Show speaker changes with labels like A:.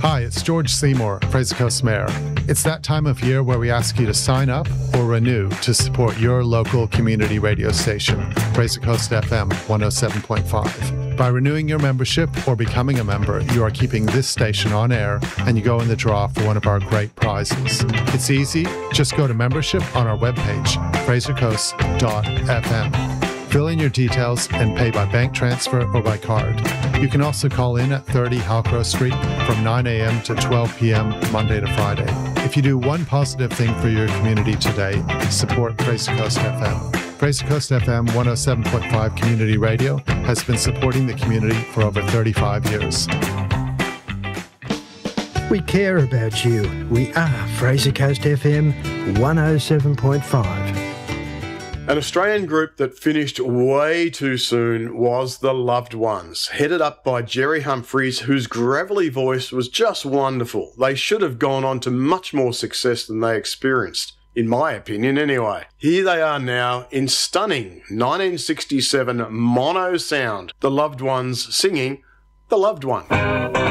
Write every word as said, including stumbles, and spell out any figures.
A: Hi, it's George Seymour, Fraser Coast Mayor. It's that time of year where we ask you to sign up or renew to support your local community radio station, Fraser Coast F M one oh seven point five. By renewing your membership or becoming a member, you are keeping this station on air and you go in the draw for one of our great prizes. It's easy. Just go to membership on our webpage, fraser coast dot f m. Fill in your details and pay by bank transfer or by card. You can also call in at thirty Halcrow Street from nine a.m. to twelve p.m. Monday to Friday. If you do one positive thing for your community today, support Fraser Coast F M. Fraser Coast F M one oh seven point five Community Radio has been supporting the community for over thirty-five years.
B: We care about you. We are Fraser Coast F M one oh seven point five.
C: An Australian group that finished way too soon was The Loved Ones, headed up by Jerry Humphries, whose gravelly voice was just wonderful. They should have gone on to much more success than they experienced, in my opinion anyway. Here they are now in stunning nineteen sixty-seven mono sound, The Loved Ones singing The Loved One.